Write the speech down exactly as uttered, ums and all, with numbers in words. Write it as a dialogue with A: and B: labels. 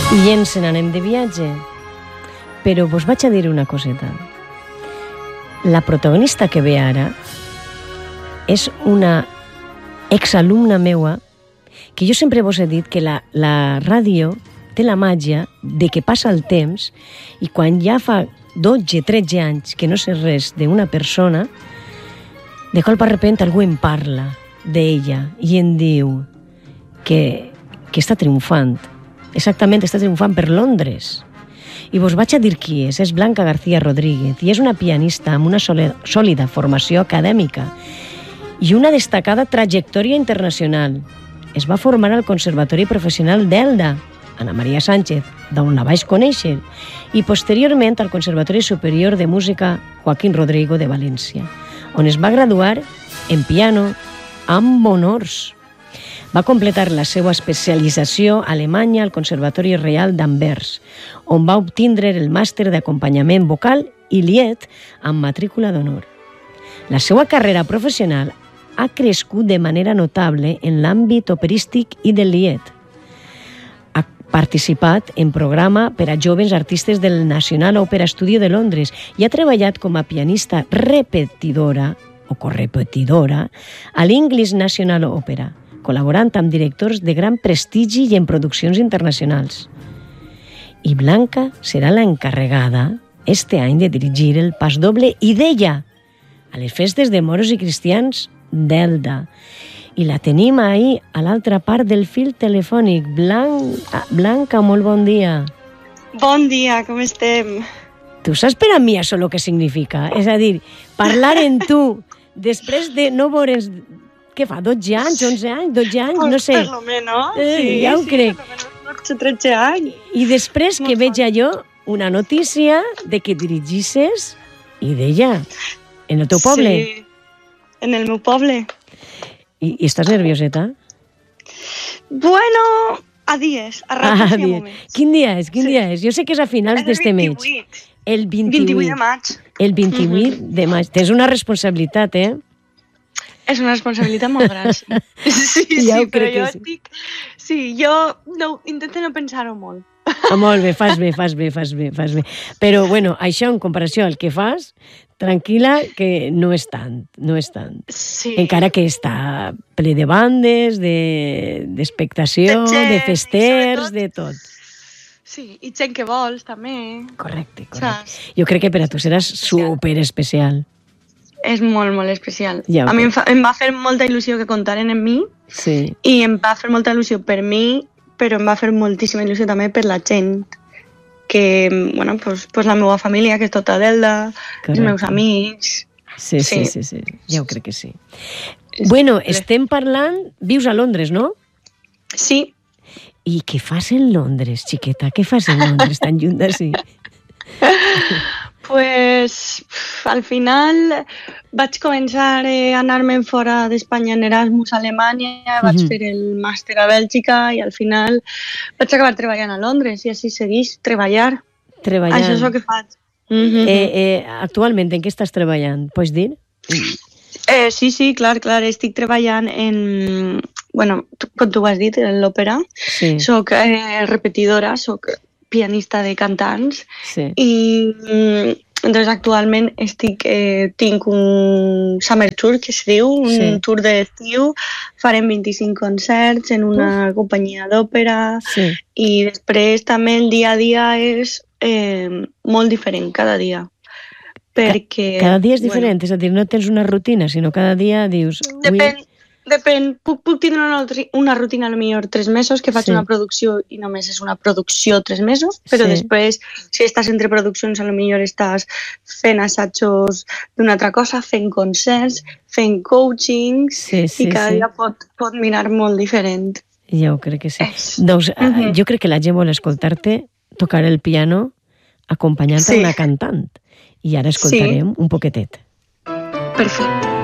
A: I ens n'anem de viatge. Però vos vaig a dir una coseta. La protagonista que ve ara és una exalumna meua que jo sempre vos he dit que la, la ràdio té la màgia de que passa el temps i quan ja fa dotze, tretze anys que no sé res d'una persona, de cop de repente algú em parla d'ella i em diu que, que està triomfant. Exactament, està triomfant per Londres. I vos vaig a dir qui és. És Blanca García Rodríguez i és una pianista amb una sòlida formació acadèmica i una destacada trajectòria internacional. Es va formar al Conservatori Professional d'Elda, Ana Maria Sánchez, d'on la vaig conèixer, i posteriorment al Conservatori Superior de Música Joaquín Rodrigo de València, on es va graduar en piano amb honors. Va completar la seva especialització a Alemanya al Conservatori Reial d'Anvers, on va obtindre el màster d'acompanyament vocal i lied amb matrícula d'honor. La seva carrera professional ha crescut de manera notable en l'àmbit operístic i del lied. Ha participat en programa per a joves artistes del National Opera Studio de Londres i ha treballat com a pianista repetidora o correpetidora a l'English National Opera, col·laborant amb directors de gran prestigi i en produccions internacionals. I Blanca serà l'encarregada este any de dirigir el pasdoble Idea a les festes de moros i cristians d'Elda. I la tenim ahí, a l'altra part del fil telefònic. Blanca, Blanca, molt bon dia.
B: Bon dia, com estem?
A: Tu saps per a mi això el que significa? És a dir, parlar en tu després de no veure's... Què fa, dotze anys, onze anys, dotze anys, no sé.
B: Per lo menos,
A: eh,
B: sí,
A: ja ho
B: sí,
A: crec.
B: per lo menos dotze, tretze anys.
A: I després que veig jo una notícia de que dirigisses Idea en el teu poble.
B: Sí, en el meu poble.
A: I, i estàs nervioseta?
B: Bueno, a dies, a ratos
A: Ah,
B: i a
A: dia.
B: moments.
A: Quin dia és? Quin
B: Sí.
A: dia és? Jo sé que és a finals
B: És el
A: d'este mes.
B: vint-i-vuit.
A: El vint-i-vuit.
B: vint-i-vuit de maig.
A: El vint-i-vuit de maig. Tens una responsabilitat, eh?
B: És una responsabilitat molt gran, sí. Sí,
A: Ja ho
B: sí, però
A: crec que
B: jo
A: sí.
B: estic... Sí, jo no, intento no pensar-ho molt.
A: Ah, molt bé, fas bé, fas bé, fas bé, fas bé. Però, bueno, això en comparació al que fas, tranquil·la, que no és tant, no és tant.
B: Sí.
A: Encara que està ple de bandes, d'expectació, de,
B: De gent,
A: de festers,
B: i sobretot-
A: de tot.
B: Sí, i gent que vols, també.
A: Correcte, correcte.
B: Saps?
A: Jo crec que per a tu seràs super especial.
B: És molt, molt especial.
A: Ja ho
B: a mi em,
A: crec.
B: fa, em va fer molta il·lusió que contaren en mi
A: Sí.
B: i em va fer molta il·lusió per mi, però em va fer moltíssima il·lusió també per la gent que, bueno, pues, pues la meva família, que és tota d'Elda, els
A: Correcte.
B: meus amics...
A: Sí, sí, sí,
B: Sí.
A: sí, ja ho crec que sí. Bueno, estem parlant... Vius a Londres, no?
B: Sí,
A: I què fas en Londres, xiqueta? Què fas en Londres, tan lluny d'ací?
B: pues al final vaig començar eh, a anar-me'n fora d'Espanya en Erasmus a Alemanya, vaig
A: Mhm.
B: fer el màster a Bèlgica i al final vaig acabar treballant a Londres i així segueix treballar.
A: Treballant.
B: Això és el que faig. Mm-hmm.
A: eh, eh, actualment, en què estàs treballant? Pots dir?
B: Eh, sí, sí, clar, clar, estic treballant en... Bueno, tu, com tu has dit, en l'òpera.
A: Sí,
B: Soc eh, repetidora, soc pianista de cantants
A: sí.
B: i mm, entonces actualment estic, eh, tinc un summer tour que es diu, un
A: Sí.
B: tour d'estiu, farem vint-i-cinc concerts en una companyia d'òpera
A: Sí.
B: i després també el dia a dia és eh, molt diferent cada dia. Perquè,
A: Cada dia és diferent, és a dir, no tens una rutina, sinó cada dia dius...
B: Bueno, depèn, depèn. Puc, puc tindre una, una rutina, a lo millor tres mesos, que faig
A: Sí.
B: una producció i només és una producció tres mesos, però
A: Sí.
B: després, si estàs entre produccions, a lo millor estàs fent assajos d'una altra cosa, fent concerts, fent coachings,
A: Sí, sí,
B: i cada
A: sí.
B: dia pot, pot mirar molt diferent.
A: Ja ho crec que sí.
B: És-
A: Doncs eh,
B: Mhm.
A: jo crec que la gent vol escoltar-te tocar el piano acompanyant-te
B: Sí.
A: una cantant. I ara escoltarem un poquetet.
B: Perfecte.